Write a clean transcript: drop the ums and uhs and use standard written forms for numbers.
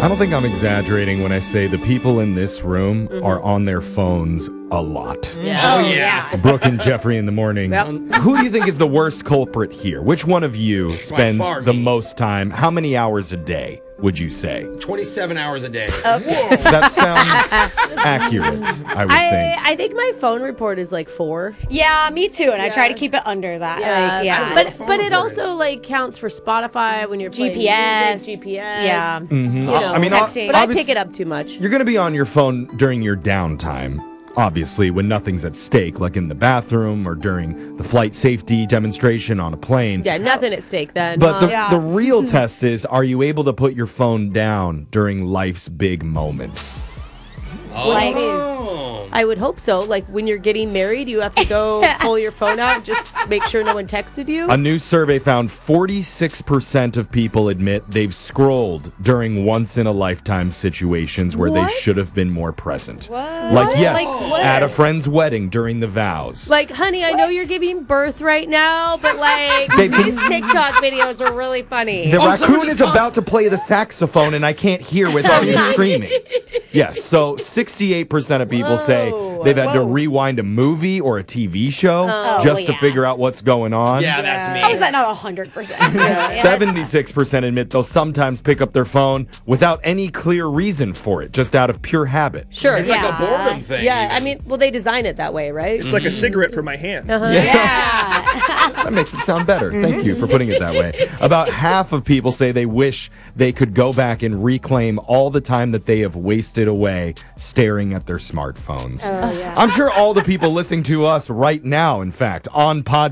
I don't think I'm exaggerating when I say the people in this room are on their phones a lot. Yeah. Oh, yeah. It's Brooke and Jeffrey in the morning. Yep. Who do you think is the worst culprit here? Which one of you spends far the me. most time? How many hours a day would you say? 27 hours a day. That sounds accurate, I would think. I think my phone report is like 4. Yeah, me too. And I try to Yeah. keep it under that. Yeah, Like, but it also like counts for Spotify when you're playing GPS. music, GPS. Yeah. You know, I mean, texting. but I obvious- pick it up too much. You're going to be on your phone during your downtime, obviously, when nothing's at stake, like in the bathroom or during the flight safety demonstration on a plane. Yeah, nothing at stake then. But the, Yeah. the real test is, are you able to put your phone down during life's big moments? I would hope so. Like when you're getting married, you have to go pull your phone out, just make sure no one texted you. A new survey found 46% of people admit they've scrolled during once-in-a-lifetime situations where they What? should have been more present. What? Like, yes, Like what? at a friend's wedding during the vows. Like, honey, I know you're giving birth right now, but like Babe, these TikTok videos are really funny. The raccoon somebody is just about to play the saxophone and I can't hear with all you screaming. Yes, so 68% of people say they've had to rewind a movie or a TV show just to yeah. figure out what's going on. Yeah, that's me. How is that not 100%? Yeah. 76% admit they'll sometimes pick up their phone without any clear reason for it, just out of pure habit. Sure. It's like a boredom thing. Yeah, I mean, well, they design it that way, right? It's like a cigarette for my hand. That makes it sound better. Thank you for putting it that way. About half of people say they wish they could go back and reclaim all the time that they have wasted away staring at their smartphones. I'm sure all the people listening to us right now, in fact, on podcast